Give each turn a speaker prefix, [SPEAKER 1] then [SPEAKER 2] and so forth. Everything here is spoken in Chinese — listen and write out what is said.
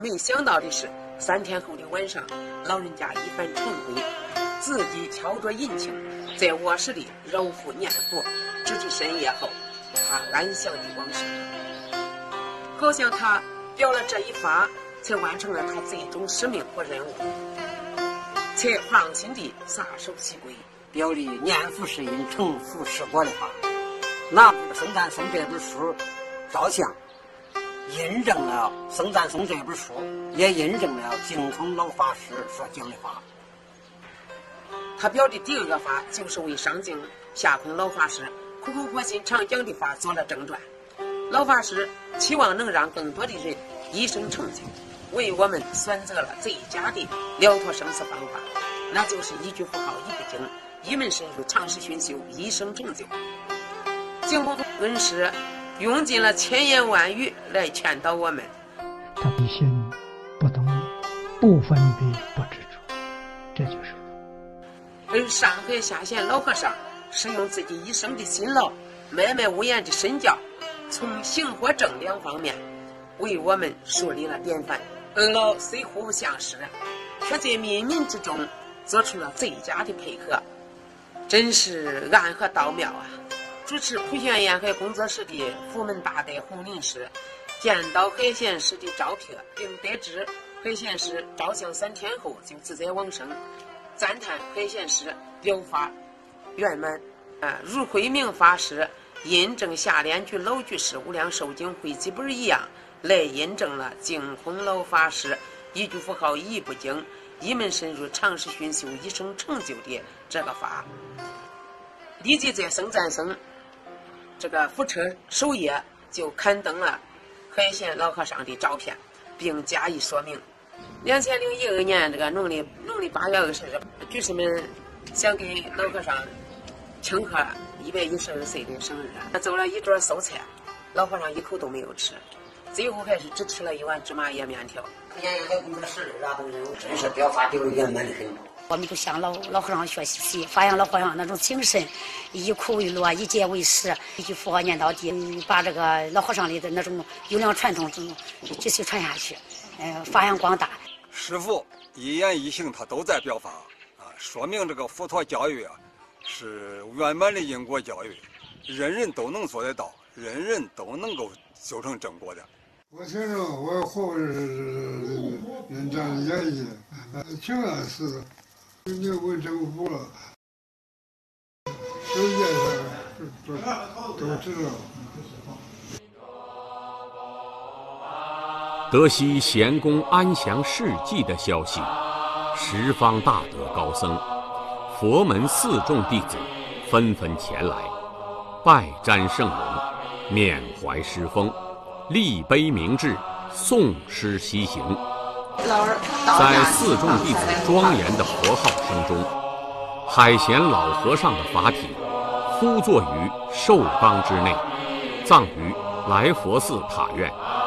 [SPEAKER 1] 没想到的是，3天后的晚上，老人家一番晨会，自己挑着引擎，在卧室里揉腹念佛，直至深夜后，他安详的往生。好像他表了这一发，才完成了他最终使命和任务，才放心地撒手西归。
[SPEAKER 2] 表里念佛是因，成佛是果的话，拿僧赞颂这本书照相，印证了僧赞颂这本书，也印证了净空老法师所讲的话。
[SPEAKER 1] 他表的第2个法，就是为上净下空老法师苦口婆心常讲的法做了正传。老法师期望能让更多的人一生成就，为我们选择了最佳的了脱生死方法，那就是一句佛号一不经，一门深入，长时熏修，一生成就。净空恩师用尽了千言万语来劝导我们。
[SPEAKER 3] 他必心不动，不分别，不执着，这就是佛。
[SPEAKER 1] 而上海下县老和尚是用自己一生的辛劳，默默无言的身教，从行和正2方面为我们树立了典范。二老虽互不相识，却在冥冥之中做出了最佳的配合，真是暗合道妙啊！主持普贤沿海工作室的福门大德洪林师见到海贤师的照片，并得知海贤师照相3天后就自在往生，赞叹海贤师疗法圆满。如慧明法师印证下联句老居士无量寿经汇集本一样，来印证了净空老法师一句佛号一不经，一门深入，长时熏修，一生成就的这个法。立即在僧赞僧这个福车首页就刊登了海贤老和尚的照片，并加以说明。2012年这个农历8月20日，居士们想给老和尚庆贺112岁的生日，他做了一桌素菜，老和尚一口都没有吃，最后还是只吃了1碗芝麻叶面条。
[SPEAKER 2] 沿海工作室的等人真是表达得圆满的很。
[SPEAKER 4] 我们都向老和尚学习，发扬老和尚那种精神，以苦为乐，以戒为师，一句佛号念到底，把这个老和尚里的那种优良传统继续传下去，发扬光大。
[SPEAKER 5] 师父一言一行他都在表达说明这个佛陀教育是圆满的因果教育，人人都能做得到，人人都能够修成正果的。
[SPEAKER 6] 我听着我后人这样演绎，挺安似的，你问政府了，世界上都知道。
[SPEAKER 7] 得悉贤公安详事迹的消息，十方大德高僧、佛门4众弟子纷纷前来，拜瞻圣容，缅怀师风，立碑铭志，诵诗西行。在4众弟子庄严的佛号声中，海贤老和尚的法体呼坐于寿冈之内，葬于来佛寺塔院。